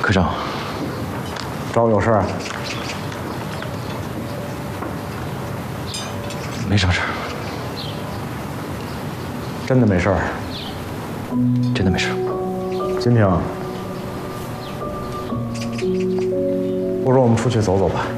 科长， 找我有事儿？ 没什么事儿， 真的没事儿？ 真的没事。 金平，不如我们出去走走吧。